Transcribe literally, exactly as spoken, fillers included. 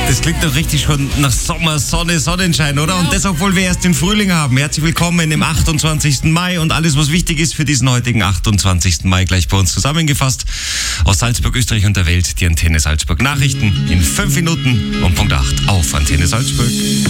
Das klingt doch richtig schon nach Sommer, Sonne, Sonnenschein, oder? Ja. Und das, obwohl wir erst den Frühling haben. Herzlich willkommen im achtundzwanzigsten Mai und alles, was wichtig ist für diesen heutigen achtundzwanzigsten Mai, gleich bei uns zusammengefasst. Aus Salzburg, Österreich und der Welt, die Antenne Salzburg. Nachrichten in fünf Minuten um Punkt acht auf Antenne Salzburg.